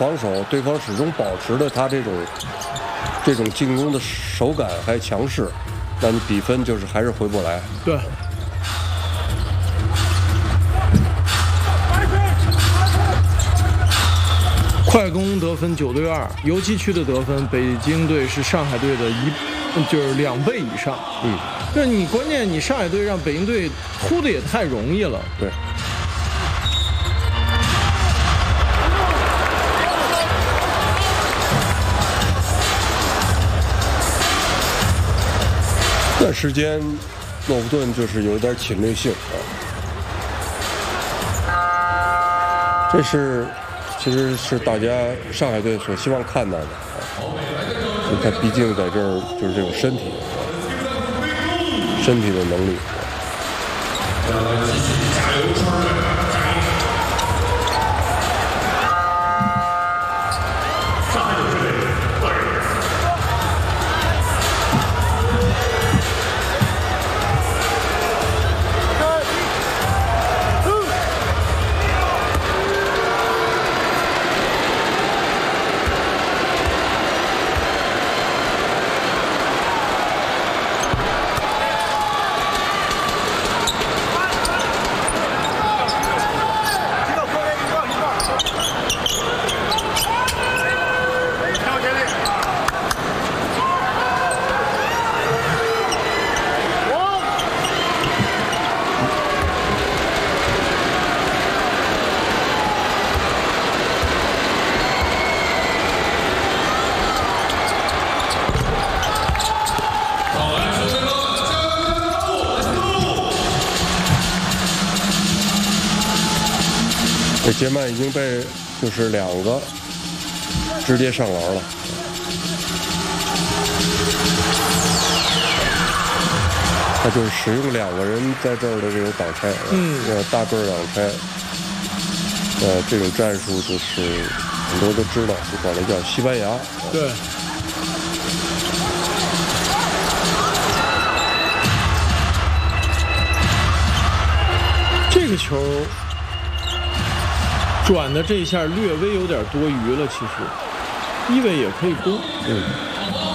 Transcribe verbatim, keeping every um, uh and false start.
防守，对方始终保持着他这种这种进攻的手感还强势，那你比分就是还是回不来。 对。快攻得分九对二，游击区的得分，北京队是上海队的一，就是两倍以上。 嗯， 就是你关键你上海队让北京队突的也太容易了。 对。这段时间，诺福顿就是有一点侵略性啊，这是。其实是大家上海队所希望看到的啊，他毕竟在这儿就是这种身体，身体的能力。这杰曼已经被就是两个直接上篮了，他就是使用两个人在这儿的这种挡拆， 嗯， 呃，大个儿挡拆，呃，这种战术就是很多都知道，就管它叫西班牙。 对。这个球。转的这一下略微有点多余了，其实，一伟也可以攻。 嗯。